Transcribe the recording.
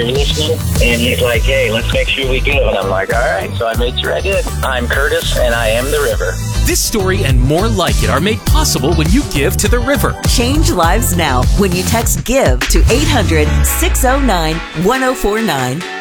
You're listening? And he's like, hey, let's make sure we give. And I'm like, all right. So I made sure I did. I'm Curtis, and I am the river. This story and more like it are made possible when you give to the river. Change lives now when you text GIVE to 800-609-1049.